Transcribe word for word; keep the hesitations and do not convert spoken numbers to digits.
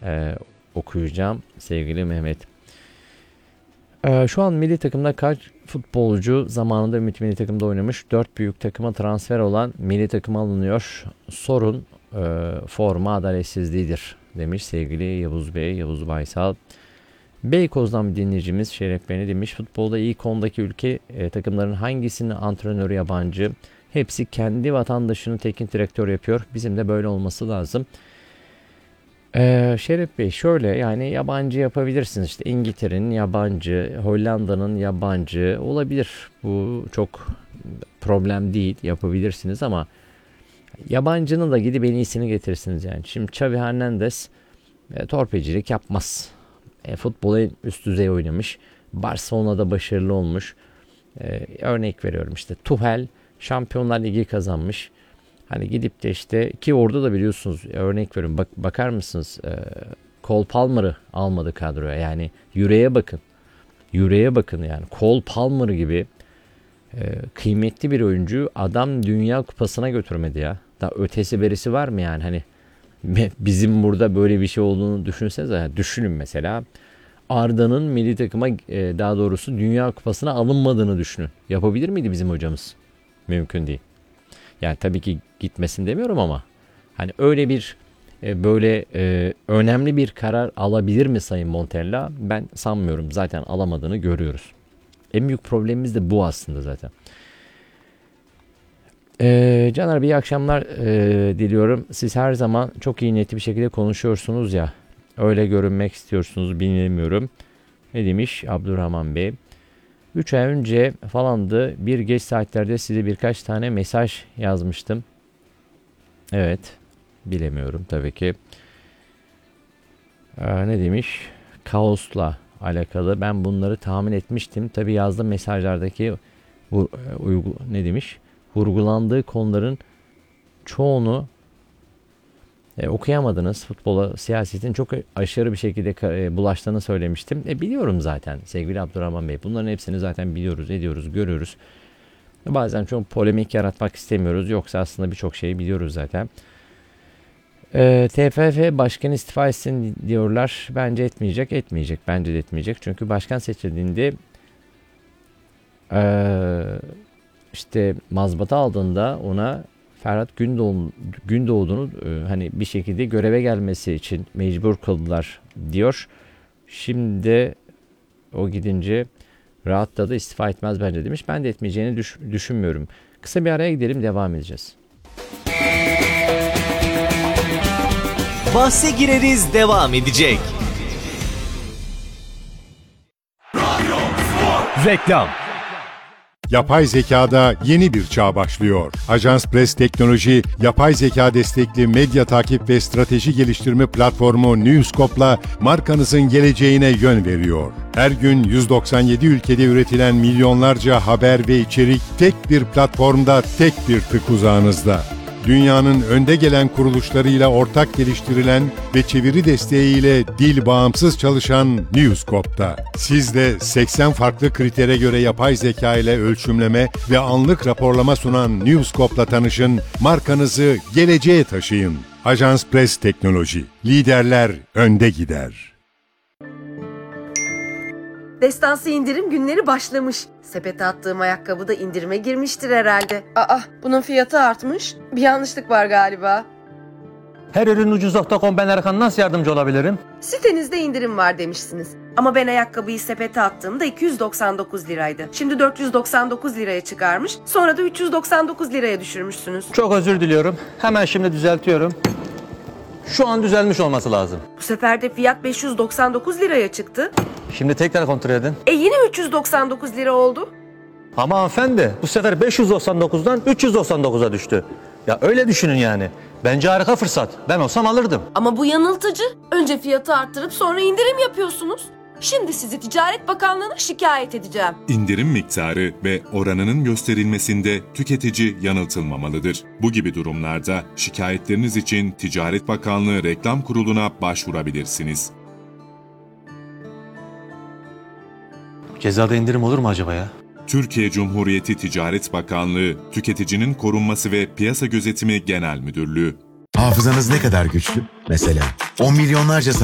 e, okuyacağım sevgili Mehmet. E, şu an milli takımda kaç futbolcu zamanında Ümit milli takımda oynamış? Dört büyük takıma transfer olan milli takıma alınıyor. Sorun e, forma adaletsizliğidir demiş sevgili Yavuz Bey, Yavuz Baysal. Beykoz'dan bir dinleyicimiz Şeref Bey demiş. Futbolda ilk ondaki ülke e, takımların hangisinin antrenörü yabancı? Hepsi kendi vatandaşını teknik direktör yapıyor. Bizim de böyle olması lazım. Ee, Şeref Bey şöyle, yani yabancı yapabilirsiniz. İşte İngiltere'nin yabancı, Hollanda'nın yabancı olabilir. Bu çok problem değil, yapabilirsiniz ama yabancının da gidip en iyisini getirirsiniz yani. Şimdi Xavi Hernandez e, torpecilik yapmaz. E, futbolu en üst düzey oynamış. Barcelona'da başarılı olmuş. E, örnek veriyorum, işte Tuchel Şampiyonlar Ligi kazanmış. Hani gidip de işte, ki orada da biliyorsunuz, örnek veriyorum, bak, bakar mısınız e, Cole Palmer'ı almadı kadroya. Yani yüreğe bakın. Yüreğe bakın yani. Cole Palmer gibi e, kıymetli bir oyuncu adam Dünya Kupası'na götürmedi ya. Daha ötesi berisi var mı yani? Hani bizim burada böyle bir şey olduğunu düşünsenize. Yani düşünün mesela Arda'nın milli takıma, e, daha doğrusu Dünya Kupası'na alınmadığını düşünün. Yapabilir miydi bizim hocamız? Mümkün değil. Yani tabii ki gitmesin demiyorum ama hani öyle bir e, böyle e, önemli bir karar alabilir mi Sayın Montella? Ben sanmıyorum. Zaten alamadığını görüyoruz. En büyük problemimiz de bu aslında zaten. E, Caner Bey, iyi akşamlar e, diliyorum. Siz her zaman çok iyi niyetli bir şekilde konuşuyorsunuz ya. Öyle görünmek istiyorsunuz, bilmiyorum. Ne demiş Abdurrahman Bey? üç ay önce falandı, bir geç saatlerde size birkaç tane mesaj yazmıştım. Evet, bilemiyorum tabii ki. Ee, ne demiş? Kaosla alakalı. Ben bunları tahmin etmiştim. Tabii yazdığım mesajlardaki bu uygu, ne demiş? Vurgulandığı konuların çoğunu E, okuyamadınız. Futbola, siyasetin çok aşırı bir şekilde e, bulaştığını söylemiştim. E, biliyorum zaten sevgili Abdurrahman Bey. Bunların hepsini zaten biliyoruz, ediyoruz, görüyoruz. Bazen çok polemik yaratmak istemiyoruz. Yoksa aslında birçok şeyi biliyoruz zaten. E, T F F başkanı istifa etsin diyorlar. Bence etmeyecek, etmeyecek. Bence de etmeyecek. Çünkü başkan seçildiğinde e, işte mazbata aldığında ona Ferhat Gündoğdu, Gündoğdu'nu e, hani bir şekilde göreve gelmesi için mecbur kıldılar diyor. Şimdi o gidince rahatladı, istifa etmez bence demiş. Ben de etmeyeceğini düş- düşünmüyorum. Kısa bir araya gidelim, devam edeceğiz. Bahse gireriz devam edecek. Reklam. Yapay zekada yeni bir çağ başlıyor. Ajans Press Teknoloji, yapay zeka destekli medya takip ve strateji geliştirme platformu Newscope'la markanızın geleceğine yön veriyor. Her gün yüz doksan yedi ülkede üretilen milyonlarca haber ve içerik tek bir platformda, tek bir tık uzağınızda. Dünyanın önde gelen kuruluşlarıyla ortak geliştirilen ve çeviri desteğiyle dil bağımsız çalışan Newscope'da. Siz de seksen farklı kritere göre yapay zeka ile ölçümleme ve anlık raporlama sunan Newscope'la tanışın, markanızı geleceğe taşıyın. Ajans Press Teknoloji, liderler önde gider. Destansı indirim günleri başlamış. Sepete attığım ayakkabı da indirime girmiştir herhalde. Aa, bunun fiyatı artmış. Bir yanlışlık var galiba. Her ürün ucuz nokta com, ben Erkan, nasıl yardımcı olabilirim? Sitenizde indirim var demişsiniz. Ama ben ayakkabıyı sepete attığımda iki yüz doksan dokuz liraydı. Şimdi dört yüz doksan dokuz liraya çıkarmış. Sonra da üç yüz doksan dokuz liraya düşürmüşsünüz. Çok özür diliyorum. Hemen şimdi düzeltiyorum. Şu an düzelmiş olması lazım. Bu sefer de fiyat beş yüz doksan dokuz liraya çıktı. Şimdi tekrar kontrol edin. E yine üç yüz doksan dokuz lira oldu. Ama hanımefendi, bu sefer beş yüz doksan dokuzdan üç yüz doksan dokuza düştü. Ya öyle düşünün yani. Bence harika fırsat. Ben olsam alırdım. Ama bu yanıltıcı. Önce fiyatı arttırıp sonra indirim yapıyorsunuz. Şimdi sizi Ticaret Bakanlığı'na şikayet edeceğim. İndirim miktarı ve oranının gösterilmesinde tüketici yanıltılmamalıdır. Bu gibi durumlarda şikayetleriniz için Ticaret Bakanlığı Reklam Kurulu'na başvurabilirsiniz. Cezada indirim olur mu acaba ya? Türkiye Cumhuriyeti Ticaret Bakanlığı, Tüketicinin Korunması ve Piyasa Gözetimi Genel Müdürlüğü. Hafızanız ne kadar güçlü? Mesela on milyonlarca